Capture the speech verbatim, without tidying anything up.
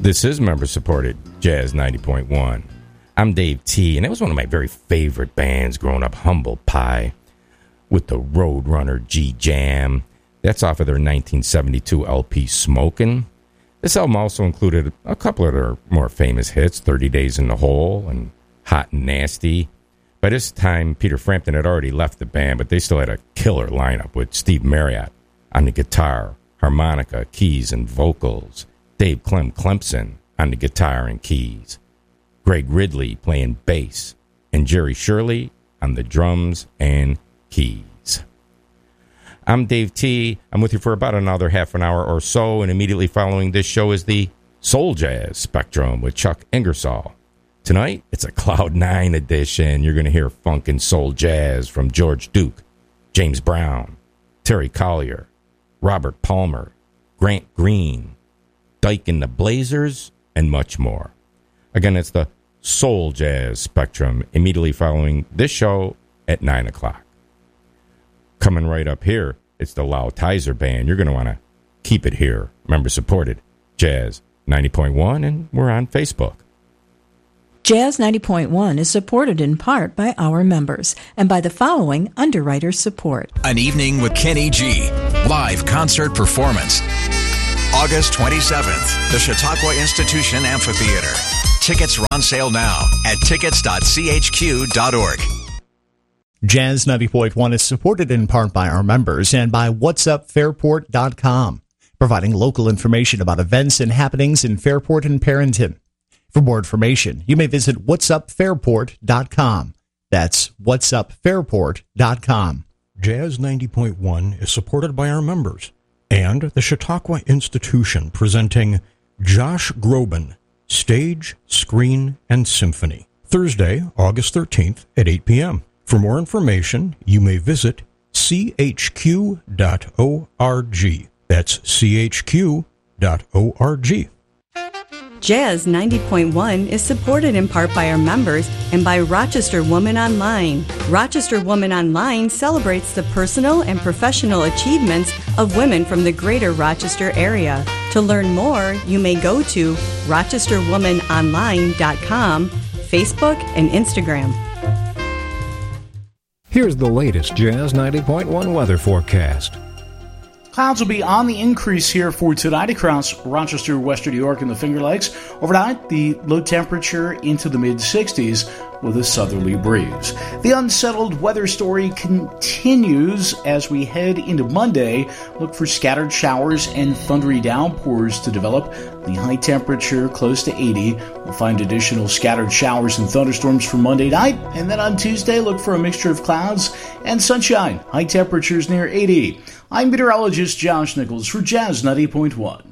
This is member-supported Jazz ninety point one. I'm Dave T, and it was one of my very favorite bands growing up, Humble Pie, with the Roadrunner G-Jam. That's off of their nineteen seventy-two L P, Smokin'. This album also included a couple of their more famous hits, thirty days in the Hole and Hot and Nasty. By this time, Peter Frampton had already left the band, but they still had a killer lineup with Steve Marriott on the guitar, harmonica, keys, and vocals, Dave Clem Clemson on the guitar and keys, Greg Ridley playing bass, and Jerry Shirley on the drums and keys. I'm Dave T. I'm with you for about another half an hour or so, and immediately following this show is the Soul Jazz Spectrum with Chuck Ingersoll. Tonight, it's a Cloud nine edition. You're going to hear funk and soul jazz from George Duke, James Brown, Terry Collier, Robert Palmer, Grant Green, Dyke and the Blazers, and much more. Again, it's the Soul Jazz Spectrum immediately following this show at nine o'clock. Coming right up here, it's the Lau Tizer Band. You're going to want to keep it here. Member supported, Jazz ninety point one, and we're on Facebook. Jazz ninety point one is supported in part by our members and by the following underwriter support. An Evening with Kenny G. Live concert performance. August twenty-seventh, the Chautauqua Institution Amphitheater. Tickets are on sale now at tickets dot c h q dot org. Jazz ninety point one is supported in part by our members and by whats up fairport dot com, providing local information about events and happenings in Fairport and Perrington. For more information, you may visit whats up fairport dot com. That's whats up fairport dot com. Jazz ninety point one is supported by our members and the Chautauqua Institution, presenting Josh Groban, Stage, Screen, and Symphony, Thursday, August thirteenth at eight p.m. For more information, you may visit c h q dot org. That's c h q dot org. Jazz ninety point one is supported in part by our members and by Rochester Woman Online. Rochester Woman Online celebrates the personal and professional achievements of women from the greater Rochester area. To learn more, you may go to rochester woman online dot com, Facebook, and Instagram. Here's the latest Jazz ninety point one weather forecast. Clouds will be on the increase here for tonight across Rochester, Western New York, and the Finger Lakes. Overnight, the low temperature into the mid sixties with a southerly breeze. The unsettled weather story continues as we head into Monday. Look for scattered showers and thundery downpours to develop. The high temperature close to eighty. We'll find additional scattered showers and thunderstorms for Monday night. And then on Tuesday, look for a mixture of clouds and sunshine. High temperatures near eighty. I'm meteorologist Josh Nichols for Jazz ninety point one.